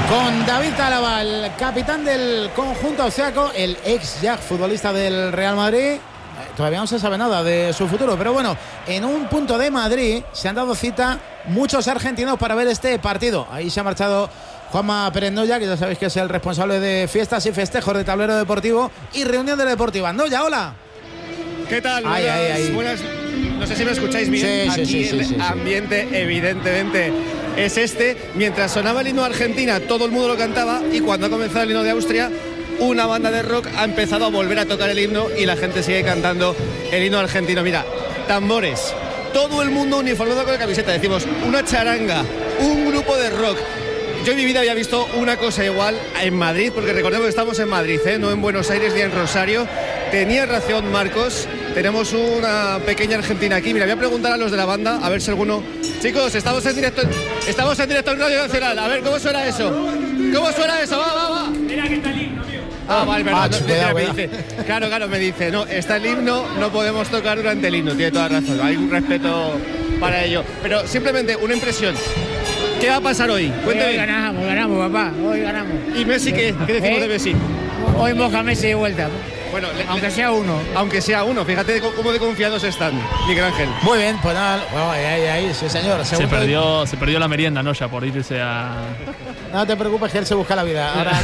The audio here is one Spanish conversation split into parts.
Con David Álava, el capitán del conjunto austriaco, el ex futbolista del Real Madrid. Todavía no se sabe nada de su futuro, pero bueno, en un punto de Madrid se han dado cita muchos argentinos para ver este partido. Ahí se ha marchado Juanma Pérez Noya, que ya sabéis que es el responsable de fiestas y festejos de Tablero Deportivo y reunión de la Deportiva. Noya, hola. ¿Qué tal? Buenas. No sé si me escucháis bien. Sí, el ambiente evidentemente es este. Mientras sonaba el himno de Argentina, todo el mundo lo cantaba, y cuando ha comenzado el himno de Austria, una banda de rock ha empezado a volver a tocar el himno y la gente sigue cantando el himno argentino. Mira, tambores, todo el mundo uniformado con la camiseta. Decimos, una charanga, un grupo de rock. Yo en mi vida había visto una cosa igual en Madrid, porque recordemos que estamos en Madrid, no en Buenos Aires ni en Rosario. Tenía razón Marcos, tenemos una pequeña Argentina aquí. Mira, voy a preguntar a los de la banda, a ver si alguno... Chicos, estamos en directo en Radio Nacional. A ver, ¿cómo suena eso? ¿Cómo suena eso? Va. Mira que está el himno, amigo. Vale, perdón. Cuidado. Me dice, claro, me dice, no, está el himno, no podemos tocar durante el himno. Tiene toda razón, hay un respeto para ello. Pero simplemente una impresión. ¿Qué va a pasar hoy? Cuéntame. Hoy ganamos, papá. Hoy ganamos. ¿Y Messi qué? ¿Qué decimos de Messi? Hoy moja Messi de vuelta. Bueno, aunque sea uno. Fíjate cómo de confiados están, Miguel Ángel. Muy bien, pues nada. Bueno, ahí, sí señor. Se perdió la merienda, ¿no? Ya por irse a... No te preocupes, que él se busca la vida. Ahora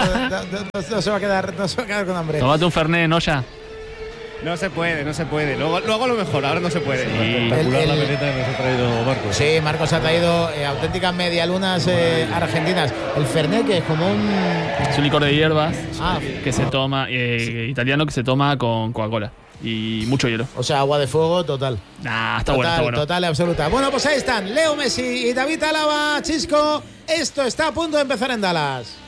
no se va a quedar con hambre. Tómate un Fernet, ¿no? Ya. No se puede. Luego a lo mejor, ahora no se puede. Sí. Espectacular la merenda que nos ha traído Marcos. Sí, Marcos ha traído auténticas medialunas argentinas. El Fernet, que es como un... Es un licor de hierbas que se toma, italiano, que se toma con Coca-Cola. Y mucho hielo. O sea, agua de fuego total. Está bueno. Total y absoluta. Bueno, pues ahí están Leo Messi y David Álava. Chisco, esto está a punto de empezar en Dallas.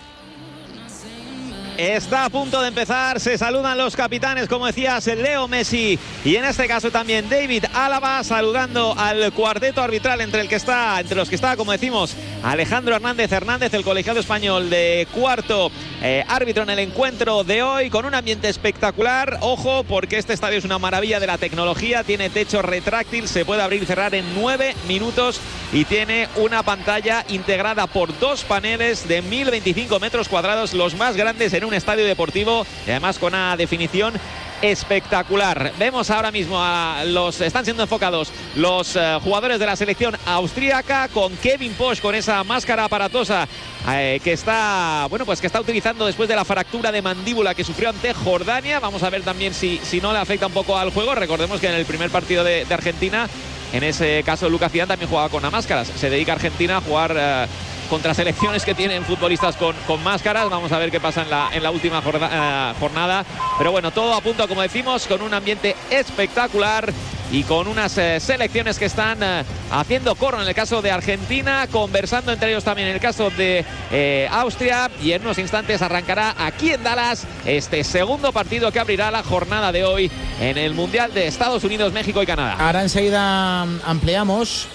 Está a punto de empezar, se saludan los capitanes, como decías, Leo Messi y en este caso también David Álava, saludando al cuarteto arbitral entre los que está, como decimos, Alejandro Hernández, el colegiado español de cuarto árbitro en el encuentro de hoy, con un ambiente espectacular. Ojo, porque este estadio es una maravilla de la tecnología, tiene techo retráctil, se puede abrir y cerrar en 9 minutos y tiene una pantalla integrada por 2 paneles de 1025 metros cuadrados, los más grandes en un estadio deportivo, y además con una definición espectacular. Vemos ahora mismo están siendo enfocados los jugadores de la selección austríaca, con Kevin Posch con esa máscara aparatosa que está utilizando después de la fractura de mandíbula que sufrió ante Jordania. Vamos a ver también si no le afecta un poco al juego. Recordemos que en el primer partido de Argentina, en ese caso Lucas Zidane también jugaba con las máscaras. Se dedica a Argentina a jugar contra selecciones que tienen futbolistas con máscaras. Vamos a ver qué pasa en la última jornada. Pero bueno, todo a punto, como decimos, con un ambiente espectacular y con unas selecciones que están haciendo coro en el caso de Argentina, conversando entre ellos también en el caso de Austria, y en unos instantes arrancará aquí en Dallas este segundo partido que abrirá la jornada de hoy en el Mundial de Estados Unidos, México y Canadá. Ahora enseguida ampliamos.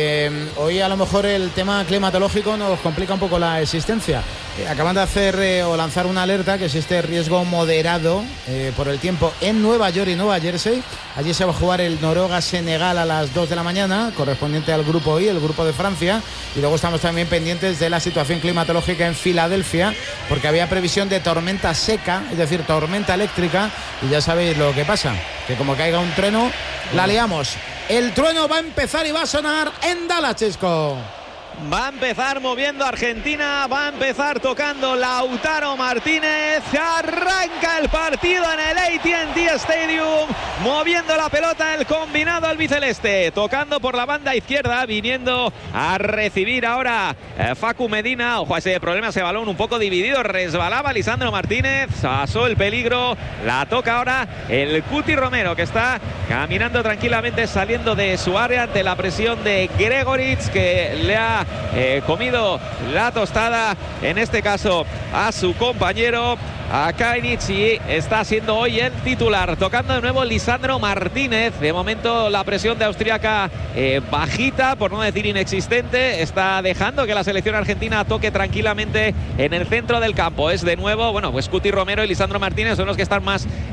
Hoy a lo mejor el tema climatológico nos complica un poco la existencia. Acaban de hacer o lanzar una alerta que existe riesgo moderado por el tiempo en Nueva York y Nueva Jersey. Allí se va a jugar el Noruega-Senegal a las 2 de la mañana, correspondiente al grupo I, el grupo de Francia. Y luego estamos también pendientes de la situación climatológica en Filadelfia, porque había previsión de tormenta seca, es decir, tormenta eléctrica. Y ya sabéis lo que pasa, que como caiga un trueno, la liamos. El trueno va a empezar y va a sonar en Dallas, Chisco. Va a empezar moviendo Argentina, va a empezar tocando Lautaro Martínez, arranca el partido en el AT&T Stadium, moviendo la pelota el combinado albiceleste, tocando por la banda izquierda, viniendo a recibir ahora Facu Medina. Ojo a ese problema, ese balón un poco dividido, resbalaba Lisandro Martínez, pasó el peligro, la toca ahora el Cuti Romero, que está caminando tranquilamente, saliendo de su área ante la presión de Gregoritz, que le ha comido la tostada, en este caso a su compañero, a Kainich, y está siendo hoy el titular. Tocando de nuevo Lisandro Martínez. De momento la presión de austriaca bajita, por no decir inexistente. Está dejando que la selección argentina toque tranquilamente en el centro del campo. Es de nuevo, bueno, pues Cuti Romero y Lisandro Martínez son los que están más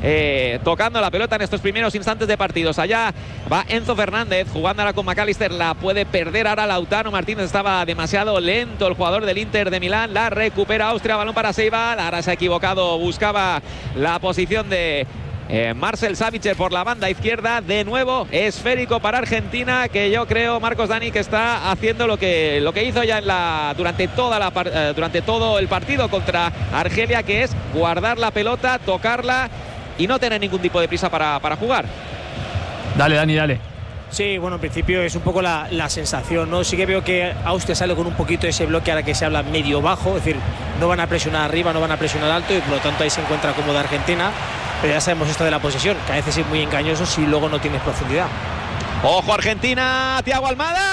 tocando la pelota en estos primeros instantes de partidos. Allá va Enzo Fernández jugándola con McAllister, la puede perder ahora Lautaro Martínez, estaba demasiado lento el jugador del Inter de Milán, la recupera Austria, balón para Seibal, ahora se ha equivocado, buscaba la posición de Marcel Savitzer por la banda izquierda. De nuevo esférico para Argentina, que yo creo, Marcos Dani, que está haciendo lo que hizo ya durante todo el partido contra Argelia, que es guardar la pelota, tocarla y no tener ningún tipo de prisa para jugar. Dale, Dani, dale. Sí, bueno, en principio es un poco la sensación, ¿no? Sí que veo que Austria sale con un poquito ese bloque ahora que se habla medio bajo, es decir, no van a presionar arriba, no van a presionar alto y por lo tanto ahí se encuentra cómoda Argentina, pero ya sabemos esto de la posesión, que a veces es muy engañoso si luego no tienes profundidad. ¡Ojo Argentina! ¡Thiago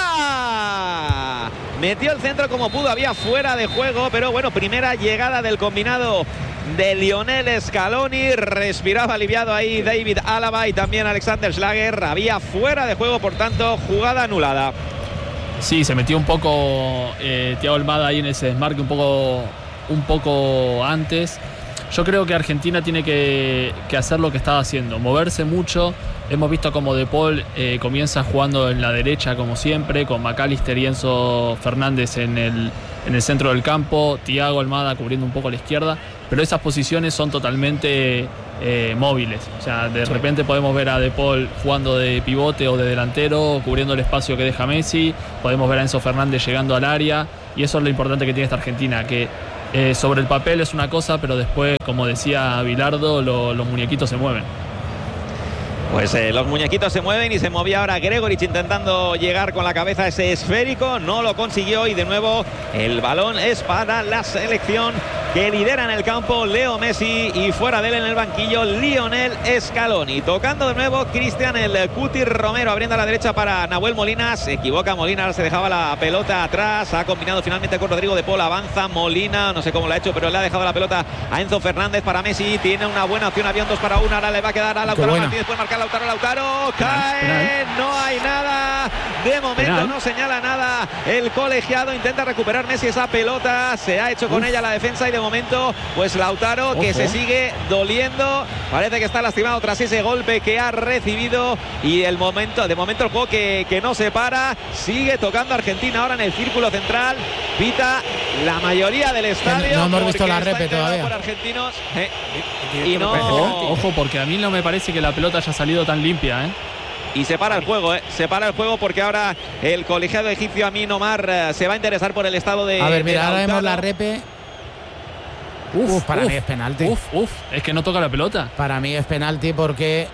Almada! Metió el centro como pudo, había fuera de juego, pero bueno, primera llegada del combinado de Lionel Scaloni, respiraba aliviado ahí David Alaba y también Alexander Schlager, había fuera de juego, por tanto, jugada anulada. Sí, se metió un poco Thiago Almada ahí en ese desmarque un poco antes. Yo creo que Argentina tiene que hacer lo que estaba haciendo, moverse mucho. Hemos visto como De Paul comienza jugando en la derecha como siempre, con McAllister y Enzo Fernández en el centro del campo, Thiago Almada cubriendo un poco a la izquierda, pero esas posiciones son totalmente móviles. O sea, de repente podemos ver a De Paul jugando de pivote o de delantero, cubriendo el espacio que deja Messi, podemos ver a Enzo Fernández llegando al área, y eso es lo importante que tiene esta Argentina, que sobre el papel es una cosa, pero después, como decía Bilardo, los muñequitos se mueven. Pues los muñequitos se mueven y se movía ahora Gregoritsch intentando llegar con la cabeza a ese esférico, no lo consiguió y de nuevo el balón es para la selección que lidera en el campo Leo Messi y fuera de él en el banquillo Lionel Scaloni. Tocando de nuevo Cristian el Cuti Romero, abriendo a la derecha para Nahuel Molina, se equivoca Molina, se dejaba la pelota atrás, ha combinado finalmente con Rodrigo de Paul, avanza Molina, no sé cómo lo ha hecho, pero le ha dejado la pelota a Enzo Fernández para Messi, tiene una buena opción, había un 2-1, ahora le va a quedar a Lautaro Martínez, puede marcar Lautaro, cae, no hay nada, de momento no señala nada el colegiado, intenta recuperar Messi esa pelota, se ha hecho con ella la defensa y de momento pues Lautaro que se sigue doliendo, parece que está lastimado tras ese golpe que ha recibido y de momento el juego que no se para, sigue tocando Argentina ahora en el círculo central, pita la mayoría del estadio. No hemos visto la repe todavía. Por argentinos, y no... Ojo, porque a mí no me parece que la pelota haya salido tan limpia, Y se para el juego, se para el juego porque ahora el colegiado egipcio Amin Omar se va a interesar por el estado de... A ver, mira, ahora vemos la repe. Para mí es penalti. Es que no toca la pelota. Para mí es penalti porque...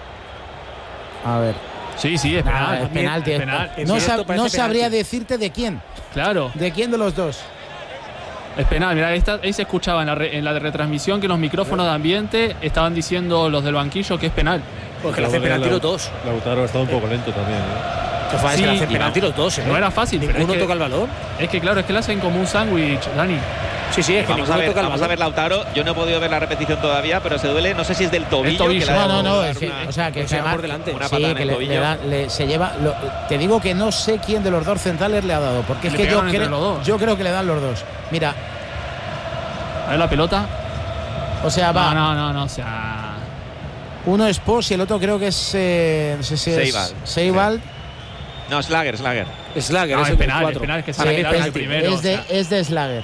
A ver. Sí, es penal. Es penalti. No sabría decirte de quién. Claro. ¿De quién de los dos? Es penal, mirá, ahí se escuchaba en la retransmisión que los micrófonos de ambiente estaban diciendo los del banquillo que es penal. Porque le hacen penalti los dos. Lautaro ha estado un poco lento también, Sí, le hacen penalti los dos, No era fácil. Ninguno toca el balón. Es que claro, es que le hacen como un sándwich, Dani. Sí, es que vamos a ver Lautaro. Yo no he podido ver la repetición todavía, pero se duele, no sé si es del tobillo. Que no, es que, o sea, que se va por delante. Una patada en el tobillo. se lleva. Te digo que no sé quién de los dos centrales le ha dado, porque es que yo creo que le dan los dos. Mira. A ver la pelota. O sea, va. No, o sea. Uno es Pos y el otro creo que es. No sé si es Seibal. No, Schlager. Schlager es penal, que es de Schlager.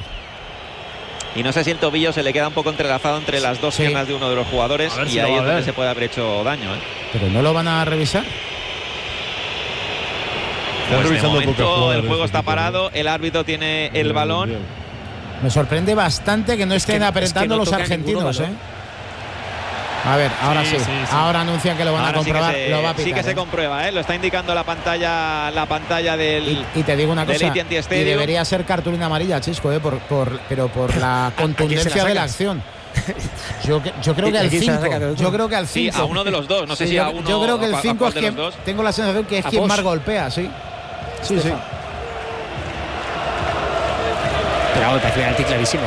Y no sé si el tobillo se le queda un poco entrelazado entre las dos piernas de uno de los jugadores y ahí es donde se puede haber hecho daño. Pero no lo van a revisar. Pues de momento el juego está parado, el árbitro tiene el balón. Me sorprende bastante que no estén apretando los argentinos, A ver, ahora sí. Ahora anuncian que lo van a comprobar, lo va a pitar. Sí que se comprueba, lo está indicando la pantalla del. Y te digo una cosa, y debería ser cartulina amarilla, Chisco, pero por la contundencia de la acción. Yo creo que al 5. Yo creo que al 5. Sí, a uno de los dos, no sé si a uno. Yo creo que el 5 es que tengo la sensación que es quien más golpea, sí. Pero me parece penalti clarísimo,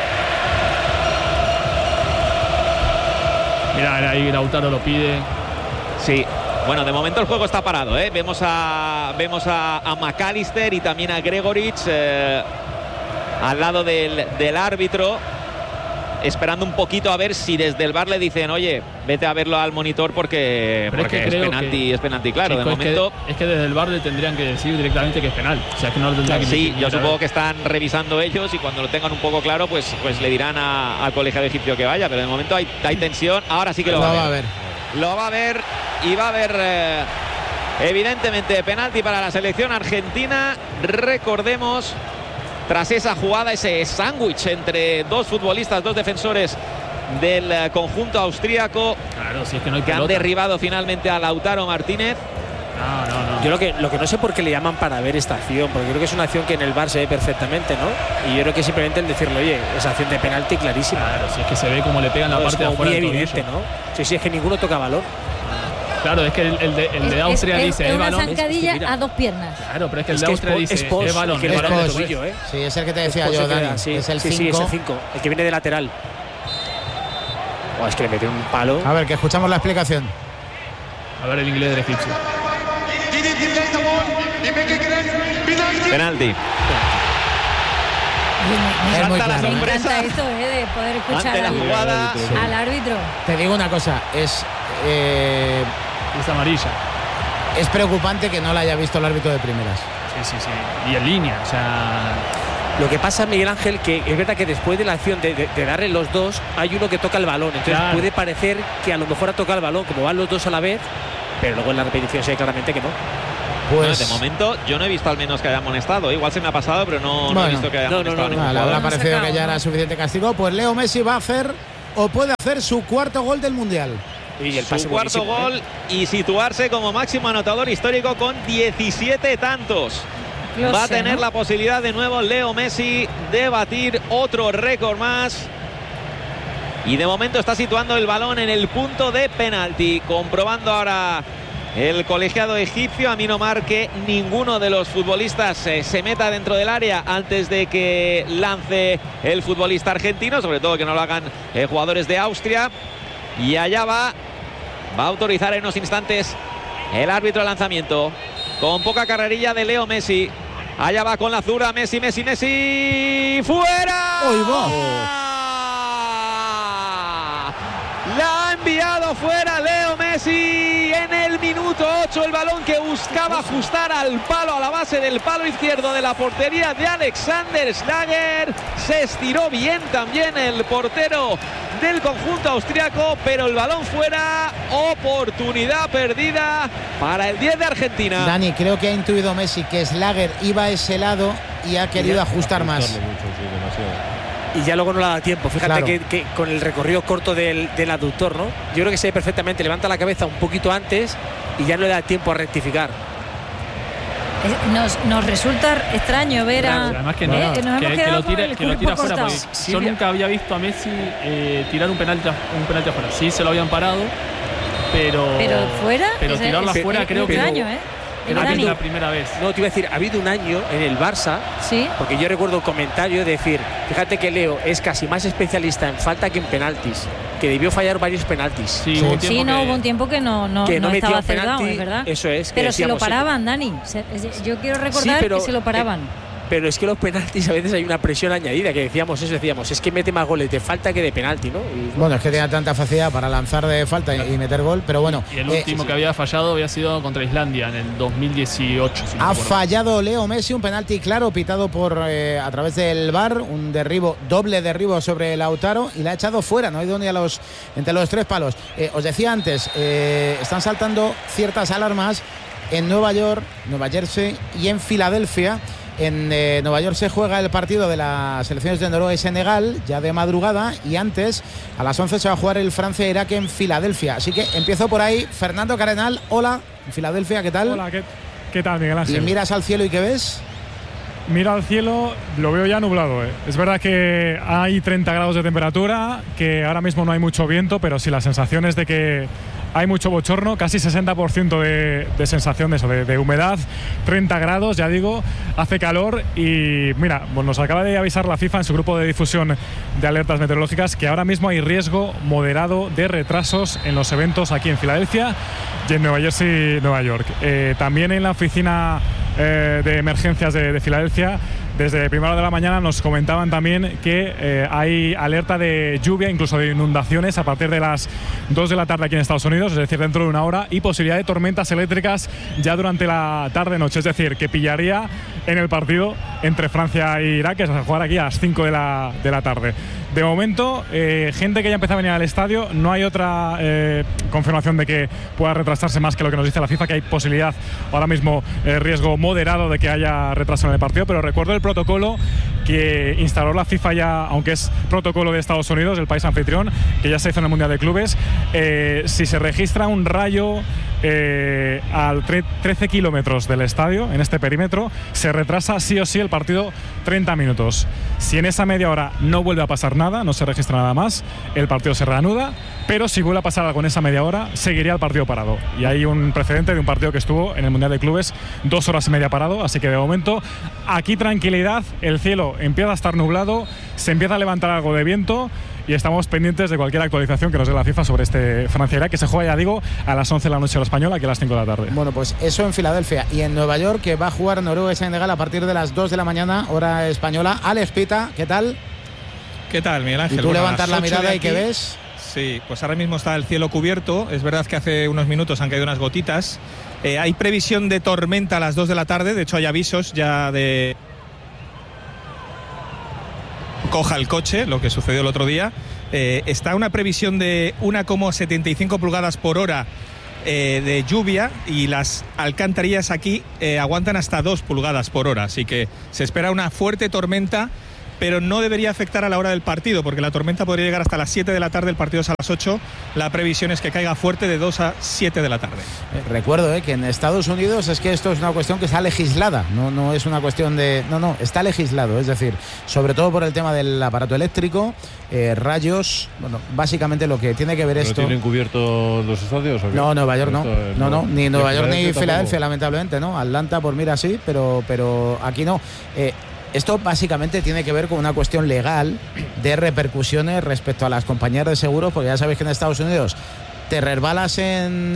Mira, ahí Lautaro lo pide. Sí. Bueno, de momento el juego está parado, Vemos a McAllister y también a Gregoritsch al lado del árbitro. esperando un poquito a ver si desde el VAR le dicen, oye, vete a verlo al monitor porque es penalti, claro. Chico, de momento es que desde el VAR le tendrían que decir directamente que es penal. O sea, que no lo tendrían que sí, decir. yo supongo que están revisando ellos y cuando lo tengan un poco claro, pues le dirán al colegiado egipcio que vaya, pero de momento hay tensión. Ahora sí que lo va a ver. Lo va a ver y va a haber evidentemente penalti para la selección argentina. Recordemos, tras esa jugada, ese sándwich entre dos futbolistas, dos defensores del conjunto austríaco, claro, si es que no hay que han derribado finalmente a Lautaro Martínez. No. Yo lo que no sé por qué le llaman para ver esta acción, porque creo que es una acción que en el VAR se ve perfectamente, ¿no? Y yo creo que simplemente el decirle, oye, esa acción de penalti clarísima. Claro, si es que se ve como le pegan la parte de afuera. Es muy evidente, ¿no? Sí, es que ninguno toca balón. Claro, es que el de Austria dice es el una balón. zancadilla a dos piernas. Claro, pero es que el de Austria dice es balón. Que el balón de tobillo, Sí, es el que te decía yo, Dani. Sí, es el 5. Sí, es el 5, el que viene de lateral. Es que le metió un palo. A ver, que escuchamos la explicación. A ver el inglés del egipcio. Penalti. Es muy claro. Me encanta esto, de poder escuchar ante la jugada al árbitro. Te digo una cosa, es amarilla. Es preocupante que no la haya visto el árbitro de primeras. Sí. Y en línea, o sea. Lo que pasa, Miguel Ángel, que es verdad que después de la acción de darle los dos, hay uno que toca el balón. Entonces puede parecer que a lo mejor ha tocado el balón, como van los dos a la vez, pero luego en la repetición se ve claramente que no. Pues de momento yo no he visto al menos que haya amonestado. Igual se me ha pasado, pero no he visto que haya amonestado. Le habrá parecido que ya era suficiente castigo. Pues Leo Messi va a hacer o puede hacer su cuarto gol del Mundial. Y el su cuarto gol y situarse como máximo anotador histórico con 17 tantos. Va a tener la posibilidad de nuevo Leo Messi de batir otro récord más. Y de momento está situando el balón en el punto de penalti. Comprobando ahora el colegiado egipcio, a mí no marque ninguno de los futbolistas se meta dentro del área antes de que lance el futbolista argentino, sobre todo que no lo hagan jugadores de Austria. Y allá va a autorizar en unos instantes el árbitro de lanzamiento, con poca carrerilla de Leo Messi. Allá va con la zurda, Messi, ¡fuera! ¡Hoy va! La ha enviado fuera Leo Messi en el minuto 8. El balón que buscaba ajustar al palo, a la base del palo izquierdo de la portería de Alexander Schlager. Se estiró bien también el portero del conjunto austriaco, pero el balón fuera. Oportunidad perdida para el 10 de Argentina. Dani, creo que ha intuido Messi que Schlager iba a ese lado y ha querido ajustar más. Y ya luego no le da tiempo. Fíjate claro. que con el recorrido corto del aductor, ¿no? Yo creo que se ve perfectamente. Levanta la cabeza un poquito antes y ya no le da tiempo a rectificar. Nos resulta extraño ver a. Además que lo tira fuera. Yo nunca había visto a Messi tirar un penalti afuera. Sí, se lo habían parado, pero fuera. Pero tirarla afuera creo que extraño, es la primera vez. No, te iba a decir, ha habido un año en el Barça, ¿sí? Porque yo recuerdo un comentario de decir, fíjate que Leo es casi más especialista en falta que en penaltis, que debió fallar varios penaltis. Hubo un tiempo que no estaba acertado, es verdad. Eso es. Pero se lo paraban, Dani. Yo quiero recordar que se lo paraban. Pero es que los penaltis a veces hay una presión añadida, que decíamos, es que mete más goles de falta que de penalti, ¿no? Bueno, es que tenía tanta facilidad para lanzar de falta y meter gol, pero bueno. Y el último que había fallado había sido contra Islandia en el 2018. Si ha fallado Leo Messi, un penalti claro, pitado a través del VAR, un doble derribo sobre Lautaro y la ha echado fuera, no ha ido ni entre los tres palos. Os decía antes, están saltando ciertas alarmas en Nueva York, Nueva Jersey y en Filadelfia. En Nueva York se juega el partido de las selecciones de Noruega y Senegal ya de madrugada, y antes a las 11 se va a jugar el Francia-Irak en Filadelfia. Así que empiezo por ahí. Fernando Cardenal, hola, en Filadelfia, ¿qué tal? Hola, ¿qué tal, Miguel Ángel? ¿Y miras al cielo y qué ves? Mira al cielo, lo veo ya nublado. Es verdad que hay 30 grados de temperatura, que ahora mismo no hay mucho viento, pero sí, la sensación es de que hay mucho bochorno, casi 60% de sensación de humedad, 30 grados, ya digo, hace calor. Y mira, nos acaba de avisar la FIFA en su grupo de difusión de alertas meteorológicas que ahora mismo hay riesgo moderado de retrasos en los eventos aquí en Filadelfia y en Nueva Jersey, Nueva York. También en la oficina de emergencias de Filadelfia desde primera hora de la mañana nos comentaban también que hay alerta de lluvia, incluso de inundaciones a partir de las 2 de la tarde aquí en Estados Unidos, es decir, dentro de una hora, y posibilidad de tormentas eléctricas ya durante la tarde-noche, es decir, que pillaría en el partido entre Francia e Irak, que se va a jugar aquí a las 5 de la tarde. De momento, gente que ya empezó a venir al estadio, no hay otra confirmación de que pueda retrasarse más que lo que nos dice la FIFA, que hay posibilidad, ahora mismo riesgo moderado de que haya retraso en el partido, pero recuerdo el protocolo que instaló la FIFA ya, aunque es protocolo de Estados Unidos, el país anfitrión, que ya se hizo en el Mundial de Clubes. Si se registra un rayo a 13 kilómetros del estadio, en este perímetro, se retrasa sí o sí el partido 30 minutos. Si en esa media hora no vuelve a pasar nada, no se registra nada más, el partido se reanuda, pero si vuelve a pasar algo en esa media hora, seguiría el partido parado. Y hay un precedente de un partido que estuvo en el Mundial de Clubes 2 horas y media parado, así que de momento aquí tranquilidad, el cielo empieza a estar nublado, se empieza a levantar algo de viento y estamos pendientes de cualquier actualización que nos dé la FIFA sobre este Francia-Irak, que se juega, ya digo, a las 11 de la noche hora española, aquí a las 5 de la tarde. Bueno, pues eso en Filadelfia. Y en Nueva York, que va a jugar Noruega y Senegal a partir de las 2 de la mañana, hora española. Alex Pita, ¿qué tal? ¿Qué tal, Miguel Ángel? ¿Y tú levantas la mirada y qué ves? Sí, pues ahora mismo está el cielo cubierto. Es verdad que hace unos minutos han caído unas gotitas. Hay previsión de tormenta a las 2 de la tarde. De hecho, hay avisos ya de... coja el coche, lo que sucedió el otro día. Está una previsión de 1,75 pulgadas por hora de lluvia, y las alcantarillas aquí aguantan hasta 2 pulgadas por hora. Así que se espera una fuerte tormenta, pero no debería afectar a la hora del partido, porque la tormenta podría llegar hasta las 7 de la tarde, el partido es a las 8, la previsión es que caiga fuerte de 2 a 7 de la tarde. Recuerdo que en Estados Unidos es que esto es una cuestión que está legislada, no es una cuestión de... No, está legislado, es decir, sobre todo por el tema del aparato eléctrico, rayos, bueno, básicamente lo que tiene que ver esto... ¿No tienen cubierto los estadios? ¿O qué? No, Nueva York no, ni Nueva York ni Filadelfia, tampoco. lamentablemente, ¿no? Atlanta, pues mira, sí, pero aquí no. Esto básicamente tiene que ver con una cuestión legal de repercusiones respecto a las compañías de seguros, porque ya sabéis que en Estados Unidos te resbalas en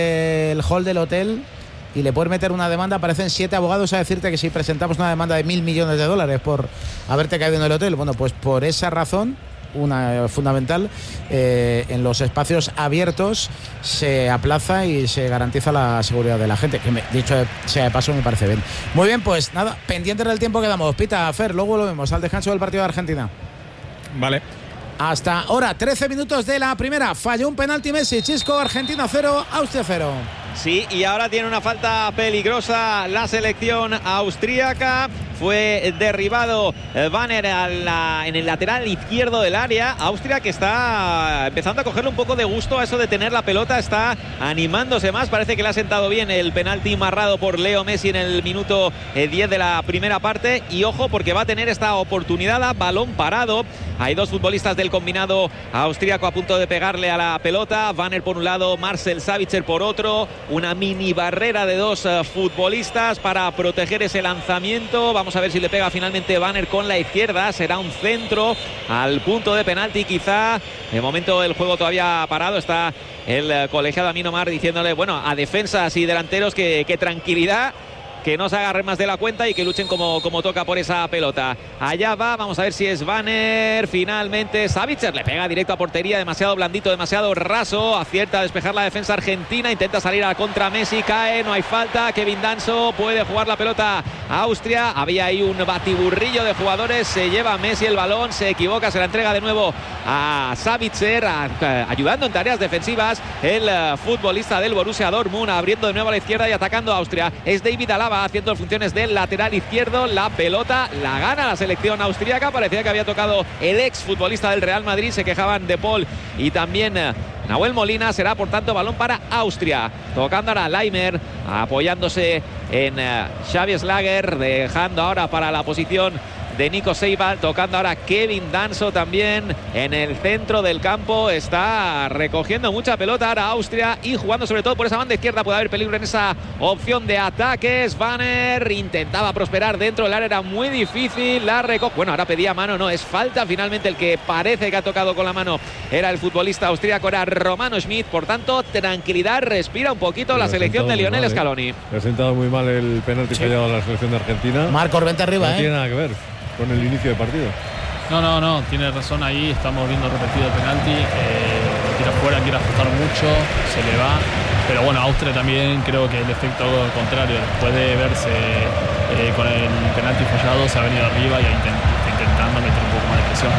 el hall del hotel y le puedes meter una demanda. Aparecen 7 abogados a decirte que si presentamos una demanda de $1.000 millones por haberte caído en el hotel. Bueno, pues por esa razón, una fundamental, en los espacios abiertos se aplaza y se garantiza la seguridad de la gente, que dicho sea de paso me parece bien. Muy bien, pues nada, pendientes del tiempo que damos. Pita, Fer, luego lo vemos al descanso del partido de Argentina. Vale. Hasta ahora, 13 minutos de la primera. Falló un penalti Messi. Chisco, Argentina 0, Austria 0. Sí, y ahora tiene una falta peligrosa la selección austríaca. Fue derribado Banner en el lateral izquierdo del área. Austria, que está empezando a cogerle un poco de gusto a eso de tener la pelota, está animándose más. Parece que le ha sentado bien el penalti marrado por Leo Messi en el minuto 10 de la primera parte. Y ojo, porque va a tener esta oportunidad a balón parado. Hay 2 futbolistas del combinado austríaco a punto de pegarle a la pelota. Banner por un lado, Marcel Sabitzer por otro. Una mini barrera de 2 futbolistas para proteger ese lanzamiento. Vamos a ver si le pega finalmente Banner con la izquierda. Será un centro al punto de penalti, quizá. De momento el juego todavía parado. Está el colegiado Amin Omar diciéndole, bueno, a defensas y delanteros que tranquilidad, que no se agarren más de la cuenta y que luchen como toca por esa pelota. Allá va, vamos a ver si es Banner. Finalmente Sabitzer le pega directo a portería, demasiado blandito, demasiado raso. Acierta a despejar la defensa argentina, intenta salir a la contra Messi, cae, no hay falta. Kevin Danso puede jugar la pelota a Austria. Había ahí un batiburrillo de jugadores, se lleva Messi el balón, se equivoca, se la entrega de nuevo a Sabitzer, ayudando en tareas defensivas el futbolista del Borussia Dortmund, abriendo de nuevo a la izquierda y atacando a Austria. Es David Alaba haciendo funciones del lateral izquierdo. La pelota la gana la selección austríaca. Parecía que había tocado el ex futbolista del Real Madrid. Se quejaban de Paul y también Nahuel Molina. Será por tanto balón para Austria. Tocando ahora Leimer, apoyándose en Xavi Schlager, dejando ahora para la posición de Nico Ceibal, tocando ahora Kevin Danso también en el centro del campo, está recogiendo mucha pelota ahora Austria y jugando sobre todo por esa banda izquierda. Puede haber peligro en esa opción de ataques. Banner intentaba prosperar dentro del área, era muy difícil, la recoge. Bueno, ahora pedía mano, no, es falta. Finalmente el que parece que ha tocado con la mano era el futbolista austríaco, era Romano Schmidt. Por tanto, tranquilidad, respira un poquito la selección de Lionel Scaloni. Le ha sentado muy mal el penalti fallado a la selección de Argentina. Marcos, vente arriba, no tiene nada que ver con el inicio del partido. No, tiene razón ahí, estamos viendo repetido el penalti, tira fuera, quiere ajustar mucho, se le va, pero bueno, Austria también creo que el efecto contrario, después de verse con el penalti fallado, se ha venido arriba y está intentando meter un poco más de presión.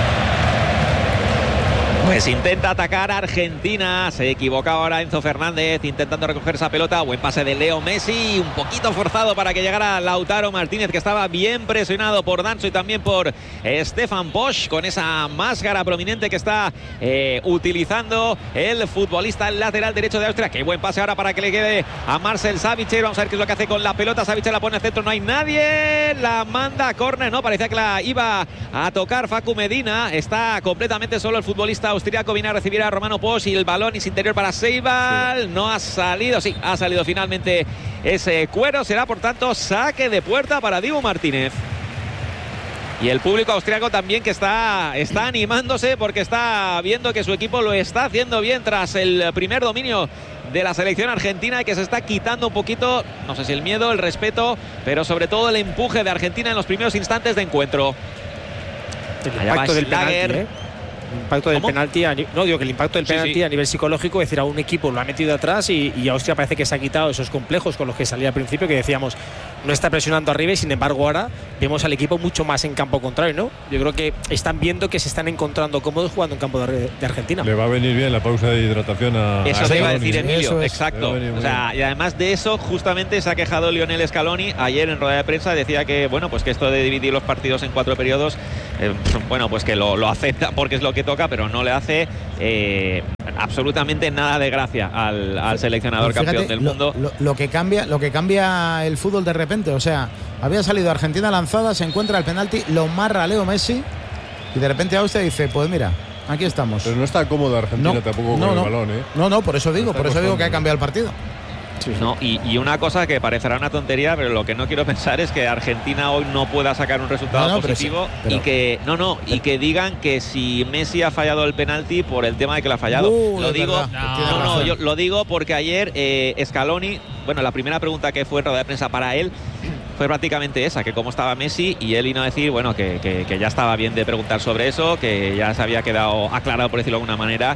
Pues intenta atacar a Argentina, se equivocaba ahora Enzo Fernández intentando recoger esa pelota. Buen pase de Leo Messi, un poquito forzado para que llegara Lautaro Martínez, que estaba bien presionado por Danso y también por Stefan Bosch, con esa máscara prominente que está utilizando el futbolista lateral derecho de Austria. Qué buen pase ahora para que le quede a Marcel Sabitzer. Vamos a ver qué es lo que hace con la pelota. Sabitzer la pone al centro, no hay nadie, la manda a córner, no, parecía que la iba a tocar Facu Medina. Está completamente solo el futbolista austríaco, viene a recibir a Romano Bosch y el balón es interior para Ceibal. Sí. No ha salido, sí, ha salido finalmente ese cuero. Será por tanto saque de puerta para Dibu Martínez. Y el público austríaco también, que está animándose porque está viendo que su equipo lo está haciendo bien tras el primer dominio de la selección argentina, y que se está quitando un poquito, no sé si el miedo, el respeto, pero sobre todo el empuje de Argentina en los primeros instantes de encuentro. El impacto del penalti, el impacto del penalti, no digo que el impacto del penalti a nivel psicológico, es decir, a un equipo lo ha metido atrás y Austria parece que se ha quitado esos complejos con los que salía al principio, que decíamos no está presionando arriba, y sin embargo ahora vemos al equipo mucho más en campo contrario, ¿no? Yo creo que están viendo que se están encontrando cómodos jugando en campo de Argentina. Le va a venir bien la pausa de hidratación a eso te iba a decir, Emilio, es. exacto. O sea, y además de eso justamente se ha quejado Lionel Scaloni ayer en rueda de prensa, decía que bueno, pues que esto de dividir los partidos en 4 periodos, bueno, pues que lo acepta porque es lo que toca, pero no le hace absolutamente nada de gracia al seleccionador campeón del mundo. Lo que cambia el fútbol de repente, o sea, había salido Argentina lanzada, se encuentra el penalti, lo marra Leo Messi y de repente Austria dice, pues mira, aquí estamos. Pero no está cómodo Argentina tampoco con el balón, ¿eh? No, por eso digo que ha cambiado el partido. Sí. No, y una cosa que parecerá una tontería, pero lo que no quiero pensar es que Argentina hoy no pueda sacar un resultado positivo, y que digan que si Messi ha fallado el penalti por el tema de que lo ha fallado. Lo digo, yo lo digo porque ayer Scaloni, bueno, la primera pregunta que fue en rueda de prensa para él fue prácticamente esa, que cómo estaba Messi, y él vino a decir, bueno, que ya estaba bien de preguntar sobre eso, que ya se había quedado aclarado, por decirlo de alguna manera,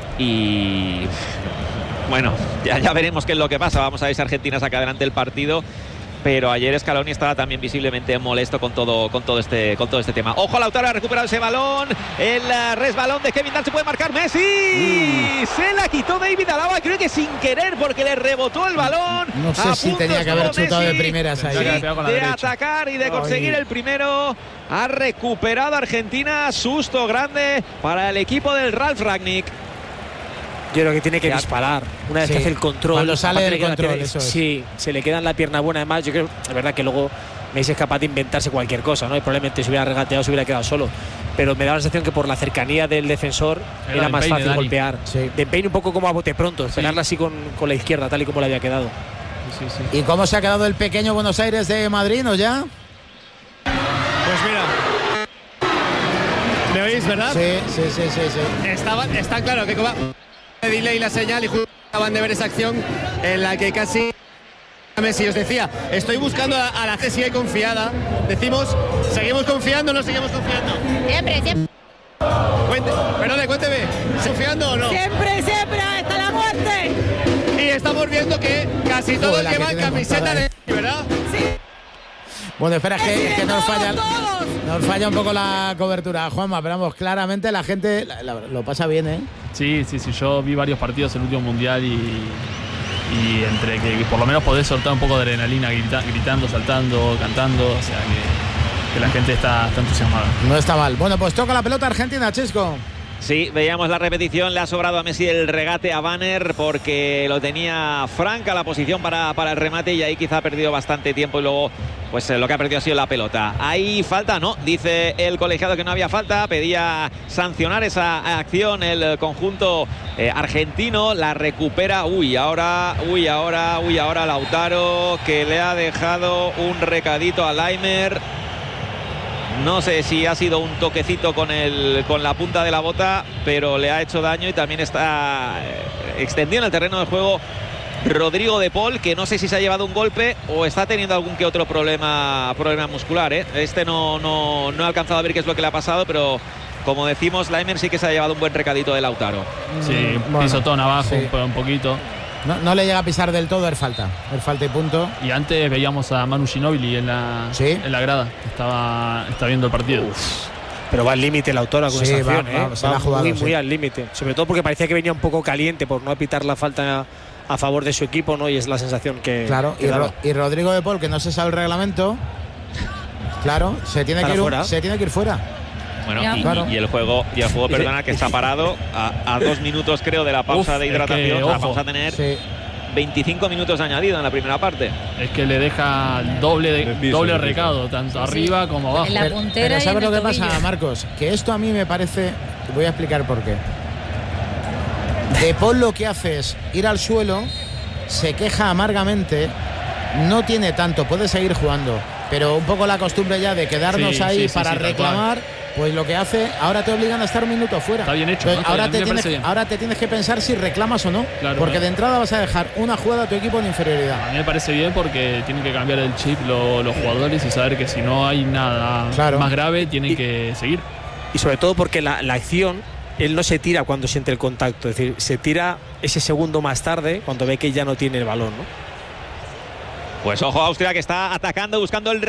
y bueno, ya veremos qué es lo que pasa. Vamos a ver si Argentina saca adelante el partido, pero ayer Scaloni estaba también visiblemente molesto con todo este tema. Ojo, Lautaro ha recuperado ese balón, el resbalón de Kevin Danso, puede marcar Messi. Se la quitó David Alaba, creo que sin querer, porque le rebotó el balón. No sé si tenía que haber chutado de primeras ahí. De atacar y de conseguir el primero. Ha recuperado Argentina, susto grande para el equipo del Ralf Rangnick. Yo creo que tiene que disparar una vez que hace el control. Cuando sale del control, eso es. Sí, se le queda en la pierna buena. Además, yo creo, es verdad que luego Messi es capaz de inventarse cualquier cosa, ¿no? Y probablemente se hubiera regateado, se hubiera quedado solo. Pero me da la sensación que por la cercanía del defensor era más fácil golpear. Sí. De empeño un poco como a bote pronto, esperarla así con la izquierda, tal y como le había quedado. Sí. ¿Y cómo se ha quedado el pequeño Buenos Aires de Madrid, no ya? Pues mira, ¿me oís, verdad? Sí. Está claro que delay la señal, y acaban de ver esa acción en la que casi Messi os decía, estoy buscando a la Cesi confiada. Decimos, ¿seguimos confiando o no seguimos confiando? Siempre. Cuénteme, ¿confiando o no? Siempre, hasta la muerte. Y estamos viendo que casi todos llevan camiseta de ¿verdad? Sí. Bueno, espera, que nos falla un poco la cobertura, Juanma, pero vamos, claramente la gente lo pasa bien, ¿eh? Sí, yo vi varios partidos en el último mundial y entre que por lo menos podés soltar un poco de adrenalina gritando, saltando, cantando, o sea que la gente está entusiasmada. No está mal. Bueno, pues toca la pelota Argentina, Chisco. Sí, veíamos la repetición, le ha sobrado a Messi el regate a Banner porque lo tenía franca la posición para el remate y ahí quizá ha perdido bastante tiempo y luego pues lo que ha perdido ha sido la pelota. ¿Hay falta? No, dice el colegiado que no había falta, pedía sancionar esa acción el conjunto argentino, la recupera, ahora Lautaro, que le ha dejado un recadito a Laimer. No sé si ha sido un toquecito con la punta de la bota, pero le ha hecho daño y también está extendido en el terreno de juego Rodrigo de Paul, que no sé si se ha llevado un golpe o está teniendo algún que otro problema muscular. Este no he alcanzado a ver qué es lo que le ha pasado, pero como decimos, Laimer sí que se ha llevado un buen recadito de Lautaro. Sí, pisotón abajo, sí. Un poquito. No le llega a pisar del todo, es falta y punto. Y antes veíamos a Manu Ginóbili en la grada, está viendo el partido. Pero va al límite Lautaro con esa acción, va muy al límite. Sobre todo porque parecía que venía un poco caliente por no apitar la falta a favor de su equipo, ¿no? Y es la sensación que... Claro, y Rodrigo de Paul, que no se sabe el reglamento, claro, se tiene que ir fuera. Bueno, y el juego, perdona, que está parado a 2 minutos, creo, de la pausa de hidratación. Vamos a tener 25 minutos añadido en la primera parte. Es que le deja doble recado, tanto arriba como abajo. En la puntera. Pero ¿sabes lo que pasa, Marcos? Que esto a mí me parece... Te voy a explicar por qué. De Paul lo que hace es ir al suelo, se queja amargamente, no tiene tanto, puede seguir jugando, pero un poco la costumbre ya de quedarnos ahí para reclamar... Pues lo que hace, ahora te obligan a estar un minuto fuera. Está bien hecho. Entonces, ahora te tienes que pensar si reclamas o no. Claro, porque de entrada vas a dejar una jugada a tu equipo en inferioridad. A mí me parece bien porque tienen que cambiar el chip los jugadores y saber que si no hay nada más grave, tienen que seguir. Y sobre todo porque la acción, él no se tira cuando siente el contacto. Es decir, se tira ese segundo más tarde cuando ve que ya no tiene el balón, ¿no? Pues ojo a Austria, que está atacando, buscando el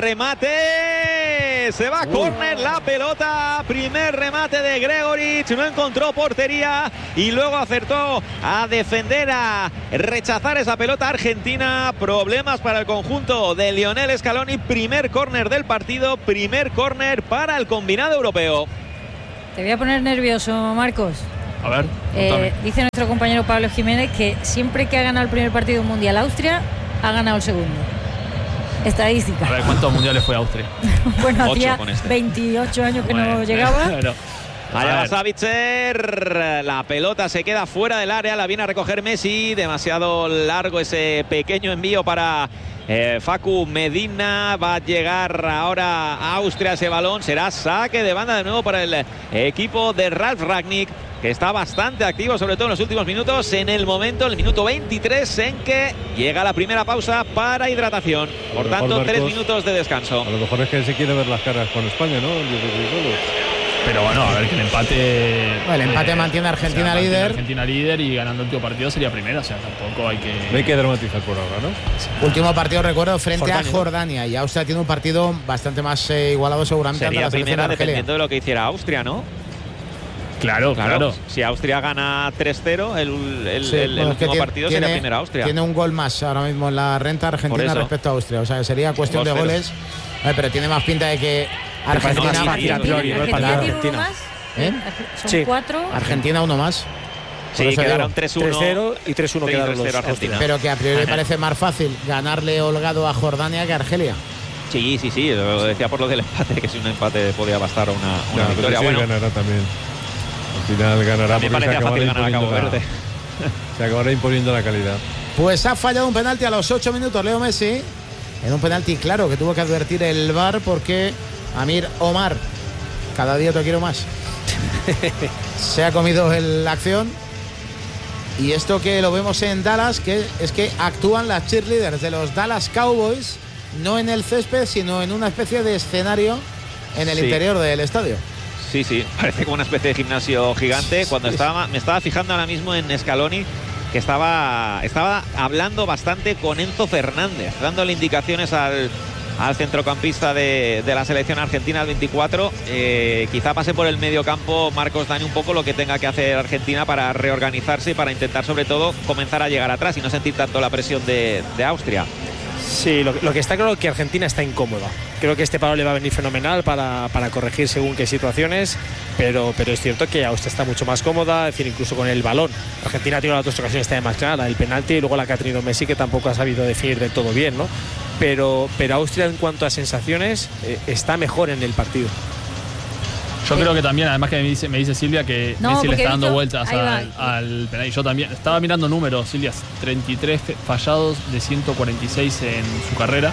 remate. Se va a córner la pelota. Primer remate de Gregoritsch. No encontró portería y luego acertó a defender, a rechazar esa pelota argentina. Problemas para el conjunto de Lionel Scaloni. Primer córner del partido. Primer córner para el combinado europeo. Te voy a poner nervioso, Marcos. A ver, dice nuestro compañero Pablo Jiménez que siempre que ha ganado el primer partido mundial Austria, ha ganado el segundo. Estadística. A ver, ¿cuántos mundiales fue Austria? Bueno, hacía 28 años que no llegaba. Claro. Allá va Savitzer, la pelota se queda fuera del área, la viene a recoger Messi, demasiado largo ese pequeño envío para Facu Medina. Va a llegar ahora a Austria ese balón, será saque de banda de nuevo para el equipo de Ralf Rangnick, que está bastante activo, sobre todo en los últimos minutos, en el minuto 23 en que llega la primera pausa para hidratación. Por tanto, Marcos, 3 minutos de descanso. A lo mejor es que se quiere ver las caras con España, ¿no? Pero bueno, a ver, que el empate... El empate mantiene a Argentina líder. Argentina líder y ganando el último partido sería primera, o sea, tampoco hay que... No hay que dramatizar por ahora, ¿no? Último partido, recuerdo, frente a Jordania. Y Austria tiene un partido bastante más igualado seguramente. Sería primera dependiendo de lo que hiciera Austria, ¿no? Claro. Si Austria gana 3-0, el último partido sería primera Austria. Tiene un gol más ahora mismo en la renta Argentina respecto a Austria. O sea, sería cuestión de goles. Pero tiene más pinta de que Argentina Son 4. Argentina uno más. Sí, quedaron 3-1 y 3-1 quedaron los Argentina. Pero que a priori parece más fácil ganarle holgado a Jordania que a Argelia. Sí, lo decía por lo del empate, que si un empate podía bastar una victoria. Bueno, ganará también. Al final ganará porque parecía fácil ganar a Cabo Verde. Se acabará imponiendo la calidad. Pues ha fallado un penalti a los 8 minutos Leo Messi. En un penalti claro que tuvo que advertir el VAR porque Amir Omar, cada día te quiero más, se ha comido la acción. Y esto que lo vemos en Dallas, que es que actúan las cheerleaders de los Dallas Cowboys, no en el césped, sino en una especie de escenario en el interior del estadio. Sí, parece como una especie de gimnasio gigante. Cuando me estaba fijando ahora mismo en Scaloni, que estaba hablando bastante con Enzo Fernández, dándole indicaciones al centrocampista de la selección argentina, el 24. Quizá pase por el mediocampo Marcos Dani un poco lo que tenga que hacer Argentina para reorganizarse y para intentar sobre todo comenzar a llegar atrás y no sentir tanto la presión de Austria. Sí, lo que está claro es que Argentina está incómoda. Creo que este paro le va a venir fenomenal para corregir según qué situaciones, pero es cierto que Austria está mucho más cómoda, es decir, incluso con el balón. Argentina ha tenido las dos ocasiones también más claras, el penalti y luego la que ha tenido Messi, que tampoco ha sabido definir del todo bien, ¿no? Pero Austria, en cuanto a sensaciones, está mejor en el partido. Yo creo que también, además que me dice Silvia que Messi le está dando vueltas al penal. Y yo también estaba mirando números, Silvia, 33 fallados de 146 en su carrera.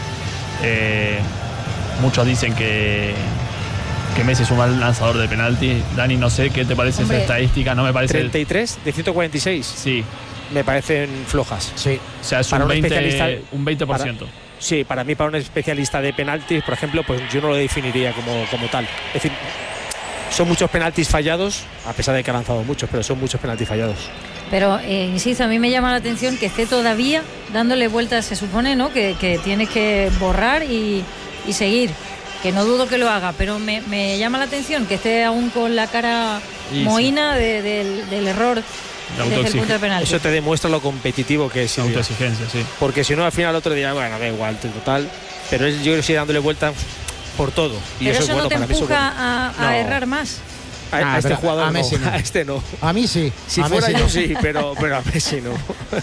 Muchos dicen que Messi es un mal lanzador de penalti. Dani, no sé qué te parece esa estadística. No me parece. 33 de 146. Sí. Me parecen flojas. Sí. O sea, es un 20%. Sí, para mí, para un especialista de penaltis, por ejemplo, pues yo no lo definiría como tal. Es decir, son muchos penaltis fallados, a pesar de que ha lanzado muchos, pero son muchos penaltis fallados. Pero, insisto, a mí me llama la atención que esté todavía dándole vueltas, se supone, ¿no? Que tienes que borrar y seguir. Que no dudo que lo haga, pero me llama la atención que esté aún con la cara mohína del error desde el punto de penalti. Eso te demuestra lo competitivo que es. La autoexigencia, sí. Porque si no, al final otro día, bueno, da igual, total. Pero yo creo que sigue dándole vueltas por todo. Y pero eso eso es bueno, no te para mí empuja a errar más. A este jugador a Messi no. A este no. A mí sí. Si fuera yo sí, pero a Messi no.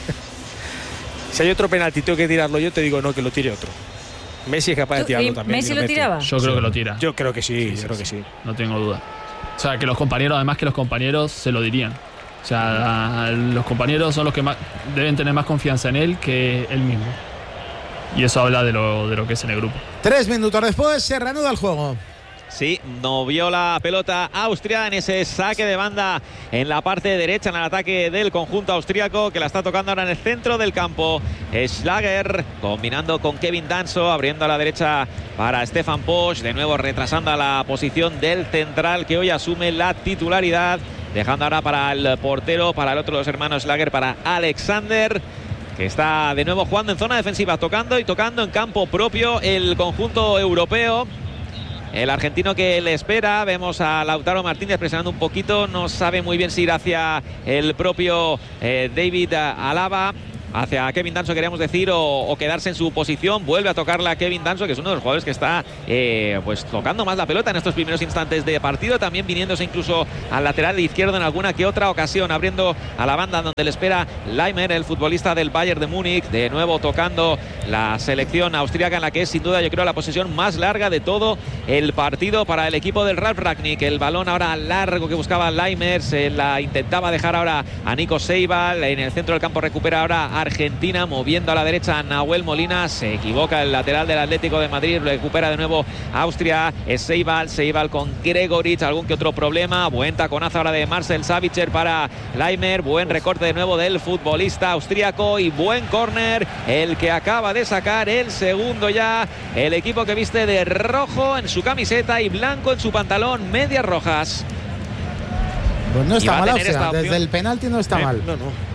Si hay otro penalti, tengo que tirarlo yo, te digo no, que lo tire otro. Messi es capaz de tirarlo también. ¿Messi lo tiraba? Yo creo que lo tira. Yo creo que sí, creo que sí. No tengo duda. O sea, que los compañeros, además que los compañeros se lo dirían. O sea, los compañeros son los que más deben tener más confianza en él que él mismo. Y eso habla de lo que es en el grupo. 3 minutos después se reanuda el juego. Sí, no vio la pelota Austria en ese saque de banda en la parte derecha, en el ataque del conjunto austríaco, que la está tocando ahora en el centro del campo. Schlager combinando con Kevin Danso, abriendo a la derecha para Stefan Posch, de nuevo retrasando a la posición del central, que hoy asume la titularidad, dejando ahora para el portero, para el otro de los hermanos Schlager, para Alexander, que está de nuevo jugando en zona defensiva, tocando en campo propio el conjunto europeo. El argentino que le espera, vemos a Lautaro Martínez presionando un poquito, no sabe muy bien si ir hacia el propio David Alaba, hacia Kevin Danso queríamos decir, o quedarse en su posición. Vuelve a tocarla a Kevin Danso, que es uno de los jugadores que está pues tocando más la pelota en estos primeros instantes de partido, también viniéndose incluso al lateral izquierdo en alguna que otra ocasión, abriendo a la banda donde le espera Leimer, el futbolista del Bayern de Múnich, de nuevo tocando la selección austríaca, en la que es sin duda, yo creo, la posesión más larga de todo el partido para el equipo del Ralf Rangnick. El balón ahora largo que buscaba Leimer, se la intentaba dejar ahora a Nico Seibal, en el centro del campo recupera ahora Argentina, moviendo a la derecha a Nahuel Molina, se equivoca el lateral del Atlético de Madrid, recupera de nuevo Austria, es Seibal con Gregoritsch, algún que otro problema, buen taconazo ahora de Marcel Sabitzer para Leimer, buen recorte de nuevo del futbolista austríaco y buen córner, el que acaba de sacar el segundo ya, el equipo que viste de rojo en su camiseta y blanco en su pantalón, medias rojas. Pues no está mal Austria, desde el penalti no está mal. No.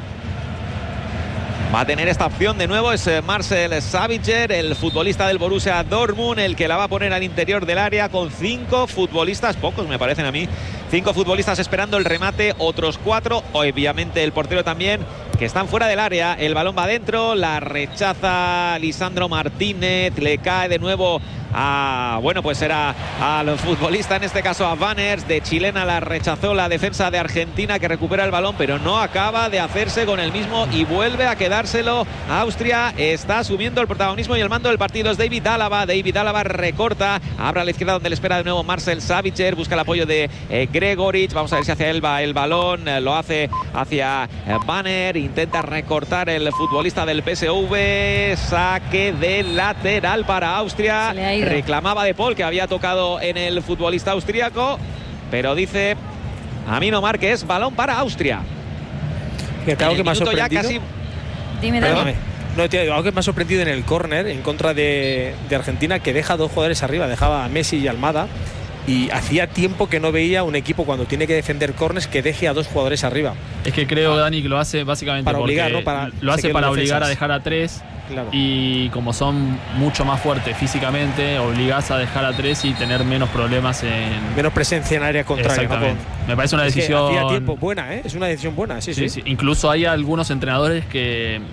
Va a tener esta opción de nuevo, es Marcel Sabitzer, el futbolista del Borussia Dortmund, el que la va a poner al interior del área con 5 futbolistas, pocos me parecen a mí, 5 futbolistas esperando el remate, otros 4, obviamente el portero también, que están fuera del área. El balón va adentro, la rechaza Lisandro Martínez, le cae de nuevo a, bueno, pues era al futbolista, en este caso a Banners, de chilena, la rechazó la defensa de Argentina, que recupera el balón, pero no acaba de hacerse con el mismo y vuelve a quedárselo. Austria está asumiendo el protagonismo y el mando del partido es David Alaba. David Alaba recorta, abre a la izquierda donde le espera de nuevo Marcel Sabitzer, busca el apoyo de Gregoritsch, vamos a ver si hacia él va el balón, lo hace hacia Banner, intenta recortar el futbolista del PSV, saque de lateral para Austria. Reclamaba De Paul, que había tocado en el futbolista austríaco, pero dice Amino Márquez, balón para Austria. Algo que me ha sorprendido. Casi... Dime. No, tío, algo que me ha sorprendido en el córner en contra de Argentina, que deja 2 jugadores arriba, dejaba a Messi y Almada. Y hacía tiempo que no veía un equipo cuando tiene que defender córners que deje a 2 jugadores arriba. Es que creo, Dani, que lo hace básicamente para obligar, ¿no? Lo hace para obligar a dejar a 3. Claro. Y como son mucho más fuertes físicamente, obligás a dejar a 3 y tener menos problemas menos presencia en área contraria. Exactamente. ¿No? Me parece una decisión... Hacía tiempo buena, ¿eh? Es una decisión buena, sí. Incluso hay algunos entrenadores que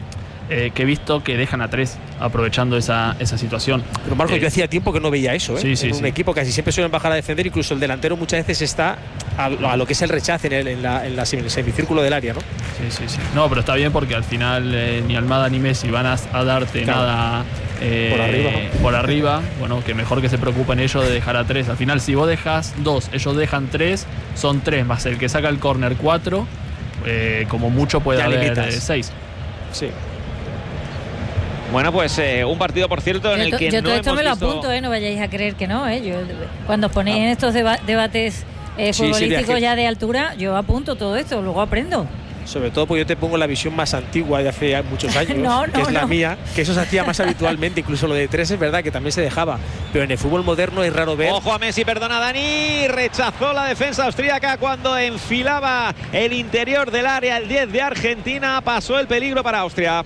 que he visto que dejan a 3 aprovechando esa situación. Pero Marcos, yo hacía tiempo que no veía eso, ¿eh? Sí, en un equipo casi siempre suelen bajar a defender, incluso el delantero muchas veces está a lo que es el rechace en el semicírculo del área, ¿no? Sí. No, pero está bien porque al final ni Almada ni Messi van a darte nada por arriba. Bueno, que mejor que se preocupen ellos de dejar a 3. Al final, si vos dejas 2, ellos dejan 3, son 3 más el que saca el córner 4, como mucho puede haber 6. Sí. Bueno, pues un partido, por cierto, en el que yo no todo esto hemos me lo visto... apunto, no vayáis a creer que no. Yo, cuando os ponéis en estos debates futbolísticos ya de altura, yo apunto todo esto, luego aprendo. Sobre todo porque yo te pongo la visión más antigua de hace muchos años, que es la mía, que eso se hacía más habitualmente, incluso lo de 3 es verdad que también se dejaba, pero en el fútbol moderno es raro ver. Ojo a Messi, perdona Dani, rechazó la defensa austríaca cuando enfilaba el interior del área, el 10 de Argentina, pasó el peligro para Austria.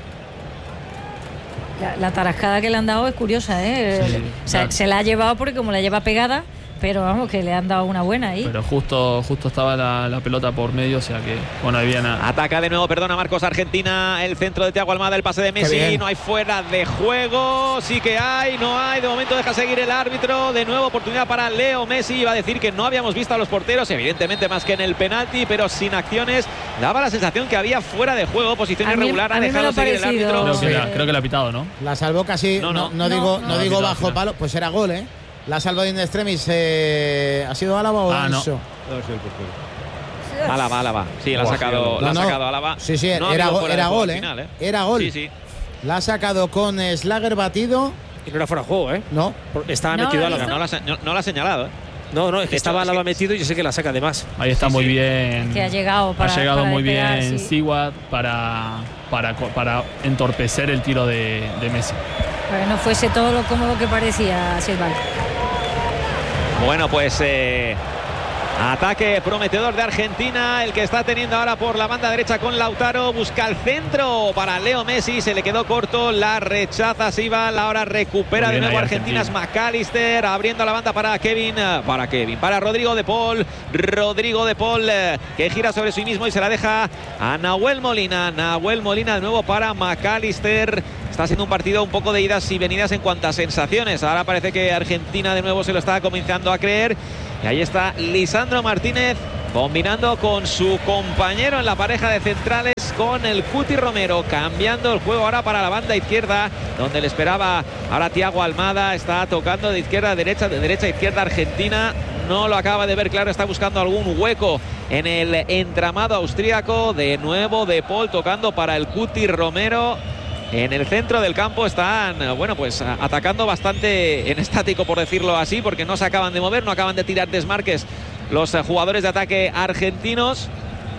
La tarascada que le han dado es curiosa, ¿eh? Sí, o sea, se la ha llevado porque como la lleva pegada, pero vamos, que le han dado una buena ahí. Pero justo estaba la pelota por medio, o sea que, bueno, había nada. Ataca de nuevo, perdona Marcos, Argentina, el centro de Thiago Almada, el pase de Messi, no hay fuera de juego, sí que hay, no hay, de momento deja seguir el árbitro, de nuevo oportunidad para Leo Messi, iba a decir que no habíamos visto a los porteros, evidentemente más que en el penalti, pero sin acciones, daba la sensación que había fuera de juego, posición irregular, ha dejado seguir el árbitro. Creo que le ha pitado, ¿no? La salvó casi, no digo bajo palo, pues era gol, ¿eh? La ha salvado in extremis. ¿Ha sido Álava o Danso? No. Álava. Sí, la ha sacado Álava. Sí, no era gol, final, Era gol. Sí. La ha sacado con Schlager batido. Y no era fuera de juego, ¿eh? No. Estaba metido Álava. No la ha señalado, ¿eh? No, es que estaba Álava metido y yo sé que la saca además. Ahí está muy bien. Es que ha llegado para muy despegar, bien Sigurd para entorpecer el tiro de Messi. Para que no fuese todo lo cómodo que parecía Silval. Bueno, pues ataque prometedor de Argentina, el que está teniendo ahora por la banda derecha con Lautaro, busca el centro para Leo Messi, se le quedó corto, la rechaza Sibal, ahora recupera de nuevo Argentina, es McAllister, abriendo la banda para Rodrigo de Paul, que gira sobre sí mismo y se la deja a Nahuel Molina de nuevo para McAllister. Está siendo un partido un poco de idas y venidas en cuanto a sensaciones. Ahora parece que Argentina de nuevo se lo está comenzando a creer. Y ahí está Lisandro Martínez combinando con su compañero en la pareja de centrales, con el Cuti Romero, cambiando el juego ahora para la banda izquierda, donde le esperaba ahora Thiago Almada. Está tocando de izquierda a derecha, de derecha a izquierda Argentina. No lo acaba de ver claro, está buscando algún hueco en el entramado austríaco. De nuevo De Paul tocando para el Cuti Romero. En el centro del campo están, atacando bastante en estático, por decirlo así, porque no se acaban de mover, no acaban de tirar desmarques los jugadores de ataque argentinos.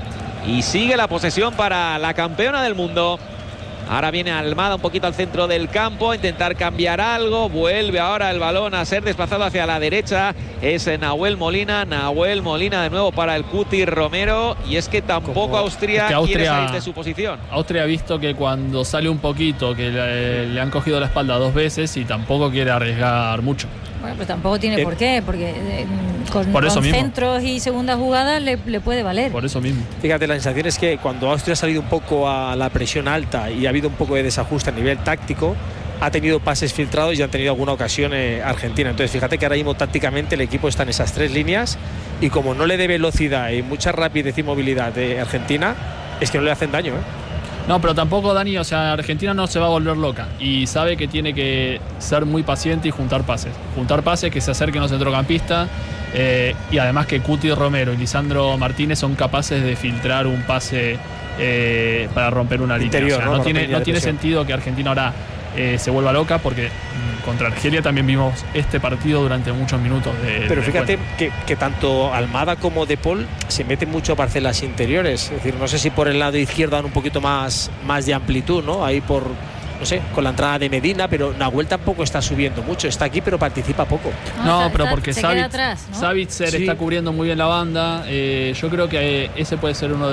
Y sigue la posesión para la campeona del mundo. Ahora viene Almada un poquito al centro del campo a intentar cambiar algo. Vuelve ahora el balón a ser desplazado hacia la derecha. Es Nahuel Molina de nuevo para el Cuti Romero. Y es que tampoco Austria quiere salir de su posición. Austria ha visto que cuando sale un poquito, que le han cogido la espalda 2 veces y tampoco quiere arriesgar mucho. Bueno, pues tampoco tiene por qué, porque con centros y segundas jugadas le puede valer. Por eso mismo. Fíjate, la sensación es que cuando Austria ha salido un poco a la presión alta y ha habido un poco de desajuste a nivel táctico, ha tenido pases filtrados y han tenido alguna ocasión Argentina. Entonces fíjate que ahora mismo tácticamente el equipo está en esas 3 líneas y como no le dé velocidad y mucha rapidez y movilidad de Argentina, es que no le hacen daño, ¿eh? No, pero tampoco, Dani, o sea, Argentina no se va a volver loca y sabe que tiene que ser muy paciente y juntar pases, que se acerquen los centrocampistas, y además que Cuti Romero y Lisandro Martínez son capaces de filtrar un pase para romper una línea. Interior, o sea, no tiene sentido que Argentina ahora se vuelva loca, porque contra Argelia también vimos este partido durante muchos minutos. Pero fíjate que tanto Almada como De Paul se meten mucho a parcelas interiores. Es decir, no sé si por el lado izquierdo dan un poquito más de amplitud, ¿no? Ahí con la entrada de Medina, pero Nahuel tampoco está subiendo mucho. Está aquí, pero participa poco. Pero porque Savitzer está cubriendo muy bien la banda. Yo creo que ese puede ser uno de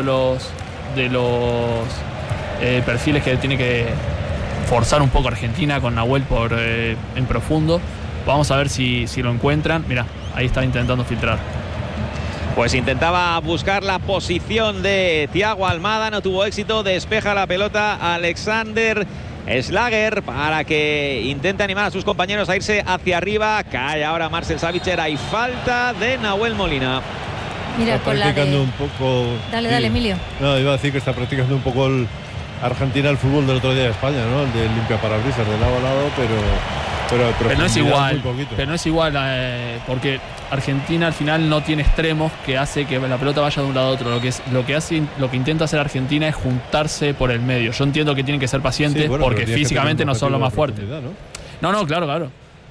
los perfiles que tiene que forzar un poco Argentina con Nahuel en profundo. Vamos a ver si lo encuentran. Mirá, ahí está intentando filtrar. Pues intentaba buscar la posición de Thiago Almada, no tuvo éxito, despeja la pelota Alexander Schlager para que intente animar a sus compañeros a irse hacia arriba. Cae ahora Marcel Sabitzer, hay falta de Nahuel Molina. Mira, está con la practicando de... un poco. Dale, sí. dale, Emilio. No, iba a decir que está practicando un poco Argentina el fútbol del otro día de España, ¿no? El de limpia parabrisas de lado a lado, pero no es igual. Muy poquito. Pero no es igual porque Argentina al final no tiene extremos que hace que la pelota vaya de un lado a otro. Lo que intenta hacer Argentina es juntarse por el medio. Yo entiendo que tienen que ser pacientes, Sí, bueno, porque físicamente no son los más fuertes. ¿no? Claro.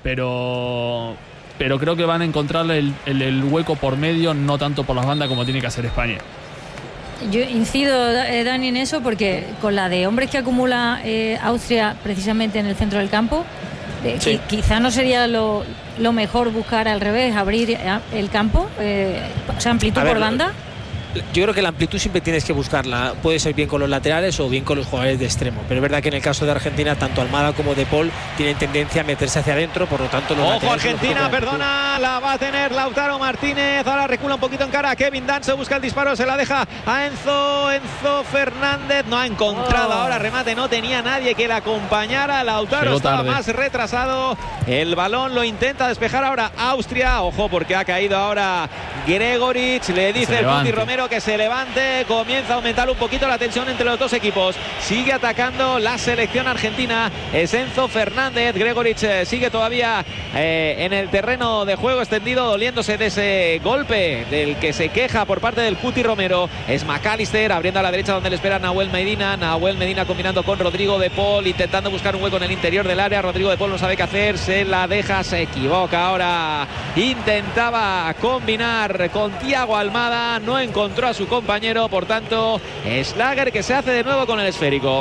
Pero creo que van a encontrar el hueco por medio, no tanto por las bandas como tiene que hacer España. Yo incido, Dani, en eso, porque con la de hombres que acumula Austria precisamente en el centro del campo, Sí. quizá no sería lo mejor buscar al revés, abrir el campo, o sea, amplitud por banda. Yo creo que la amplitud siempre tienes que buscarla. Puede ser bien con los laterales o bien con los jugadores de extremo. Pero es verdad que en el caso de Argentina, tanto Almada como De Paul tienen tendencia a meterse hacia adentro. Por lo tanto, los Ojo, Argentina, perdona, la va a tener Lautaro Martínez. Ahora recula un poquito en cara a Kevin Dan. Se busca el disparo, se la deja a Enzo Fernández. No ha encontrado ahora remate. No tenía nadie que le acompañara. Lautaro estaba más retrasado. El balón lo intenta despejar ahora Austria. Ojo, porque ha caído ahora Gregoritsch. Le dice el Cuti Romero que se levante, comienza a aumentar un poquito la tensión entre los dos equipos. Sigue atacando la selección argentina, es Enzo Fernández. Gregoritsch sigue todavía en el terreno de juego extendido, doliéndose de ese golpe del que se queja por parte del Cuti Romero. Es McAllister abriendo a la derecha donde le espera Nahuel Medina. Nahuel Medina combinando con Rodrigo De Paul, intentando buscar un hueco en el interior del área. Rodrigo De Paul no sabe qué hacer, se la deja, se equivoca ahora. Intentaba combinar con Thiago Almada, no encontró a su compañero, por tanto Schlager que se hace de nuevo con el esférico.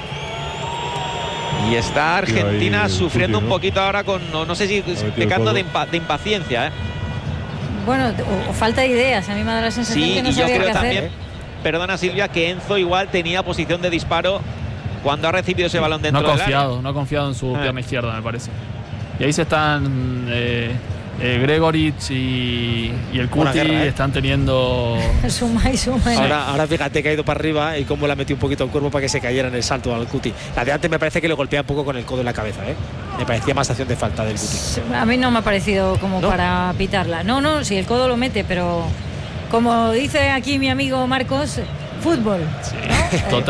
Y está Argentina sufriendo un poquito ahora con, no sé si pecando de impaciencia. Bueno, o falta de ideas. A mí me da la sensación que no sabía qué hacer. También, perdona Silvia, que Enzo igual tenía posición de disparo cuando ha recibido ese balón dentro del área. No ha confiado en su pierna izquierda, me parece. Y ahí se están Gregoritsch y el Cuti están teniendo suma y suma. Ahora fíjate que ha ido para arriba y cómo le ha metido un poquito el cuerpo para que se cayera en el salto al Cuti. La de antes me parece que le golpea un poco con el codo en la cabeza, me parecía más acción de falta del Cuti. A mí no me ha parecido como para pitarla. No, si el codo lo mete, pero como dice aquí mi amigo Marcos, fútbol. Sí, ¿no?